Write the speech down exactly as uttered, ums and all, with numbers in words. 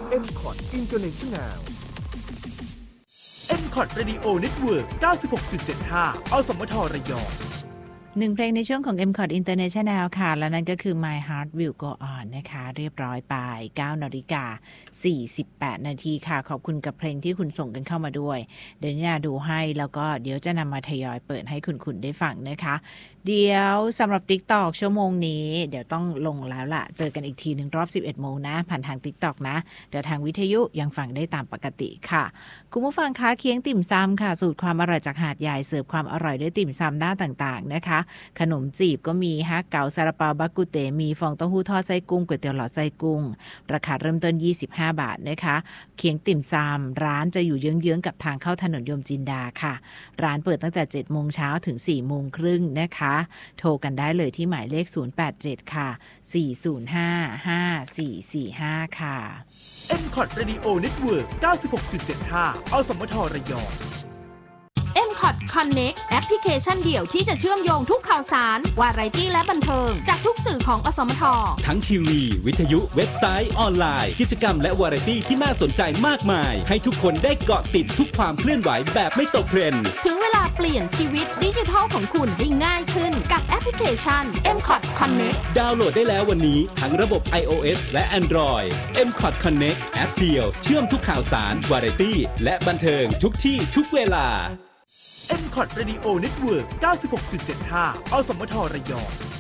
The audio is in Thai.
เอ็ม คอท International เอ็ม คอท Radio Network เก้าสิบหกจุดเจ็ดห้า อสมทระยองหนึ่งเพลงในช่วงของ เอ็ม คอท International ค่ะและนั่นก็คือ My Heart Will Go On นะคะเรียบร้อยไป เก้านาฬิกาสี่สิบแปดนาทีค่ะขอบคุณกับเพลงที่คุณส่งกันเข้ามาด้วยเดี๋ยวจะดูให้แล้วก็เดี๋ยวจะนำมาทยอยเปิดให้คุณคุณได้ฟังนะคะเดี๋ยวสำหรับ TikTok ชั่วโมงนี้เดี๋ยวต้องลงแล้วล่ะเจอกันอีกทีนึงรอบ สิบเอ็ดโมงนะผ่านทาง TikTok นะแต่ทางวิทยุยังฟังได้ตามปกติค่ะคุณผู้ฟังคะเคียงติ่มซำค่ะสูตรความอร่อยจากหาดใหญ่เสิร์ฟความอร่อยด้วยติ่มซำหน้าต่างๆนะคะขนมจีบก็มีฮะเก๋าซาลาเปาบักกุเตมีฟองเต้าหู้ทอดไส้กุ้งก๋วยเตี๋ยวหลอดไส้กุ้งราคาเริ่มต้นยี่สิบห้าบาทนะคะเคียงติ่มซำร้านจะอยู่เยื้องๆกับทางเข้าถนนยมจินดาค่ะร้านเปิดตั้งแต่ เจ็ดโมงเช้าถึง สี่โมงครึ่งนะคะโทรกันได้เลยที่หมายเลขศูนย์ แปด เจ็ดค่ะสี่ศูนย์ห้า ห้า สี่ สี่ ห้าค่ะเอ็ม คอท Radio Network เก้าสิบหกจุดเจ็ดห้า อสมทระยองเอ็ม คอท Connect แอปพลิเคชันเดี่ยวที่จะเชื่อมโยงทุกข่าวสารวาไรตี้และบันเทิงจากทุกสื่อของอสมททั้งทีวีวิทยุเว็บไซต์ออนไลน์กิจกรรมและวาไรตี้ที่น่าสนใจมากมายให้ทุกคนได้เกาะติดทุกความเคลื่อนไหวแบบไม่ตกเทรนด์ถึงเวลาเปลี่ยนชีวิตดิจิทัลของคุณให้ง่ายขึ้นกับแอปพลิเคชัน เอ็ม คอท Connect ดาวน์โหลดได้แล้ววันนี้ทั้งระบบ iOS และ Android เอ็ม คอท Connect แอปเดียวเชื่อมทุกข่าวสารวาไรตี้และบันเทิงทุกที่ทุกเวลาเอ็ม คอท Radio Network เก้าสิบหกจุดเจ็ดห้า อสมทระยอง